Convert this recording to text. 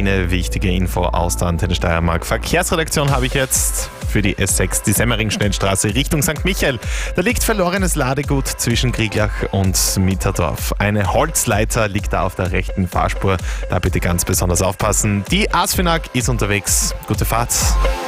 eine wichtige Info aus der Antenne Steiermark. Verkehrsredaktion habe ich jetzt für die S6, die Semmering-Schnellstraße Richtung St. Michael. Da liegt verlorenes Ladegut zwischen Krieglach und Mitterdorf. Eine Holzleiter liegt da auf der rechten Fahrspur. Da bitte ganz besonders aufpassen. Die ASFINAG ist unterwegs. Gute Fahrt.